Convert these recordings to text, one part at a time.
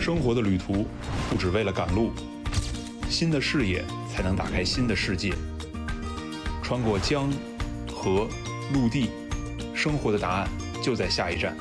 生活的旅途不只为了赶路，新的视野才能打开新的世界。穿过江、河、陆地，生活的答案就在下一站。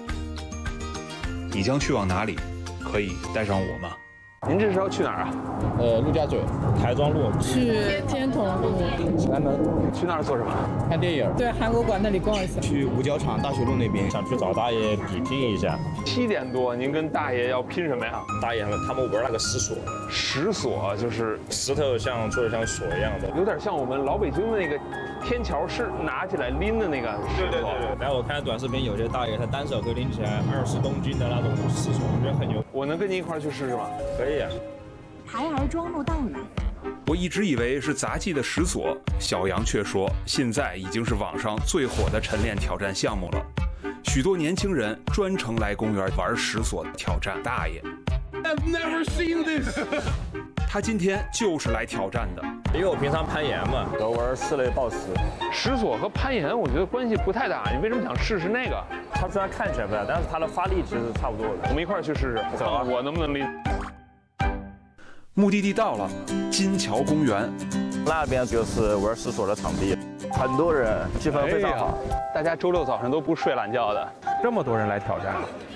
你将去往哪里？可以带上我吗？ 您这是要去哪儿啊？ 陆家嘴、台庄路， 去天童路、 启安门， 去那儿做什么？ 看电影。 对，韩国馆那里逛一下。 去五角场大学路那边， 想去找大爷比拼一下。 7点多，您跟大爷要拼什么呀？ 大爷他们玩那个石锁， 石锁就是石头做的像锁一样的， 有点像我们老北京的那个天桥是拿起来拎的那个石锁。 对。然后我看短视频，有些大爷他单手可以拎起来20公斤的那种石锁，我觉得很牛。 我能跟您一块儿去试试吗？ 可以啊。 台儿庄路到了。 我一直以为是杂技的石锁，小杨却说现在已经是网上最火的晨练挑战项目了。许多年轻人专程来公园玩石锁挑战大爷。 I've never seen this 他今天就是来挑战的， 因为我平常攀岩嘛，都玩4类抱石。 石锁和攀岩我觉得关系不太大，你为什么想试试那个？ 它虽然看起来不大，但是它的发力其实差不多的。 我们一块儿去试试， 走啊！ 我能不能拎？ 目的地到了，金桥公园。 那边就是玩石锁的场地，很多人，气氛非常好。 大家周六早上都不睡懒觉的，这么多人来挑战。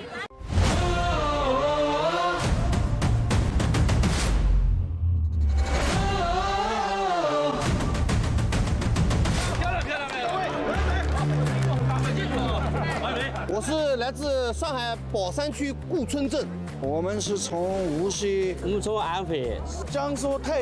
我是来自上海宝山区顾村镇，我们是从无锡、 福州安徽、 江苏太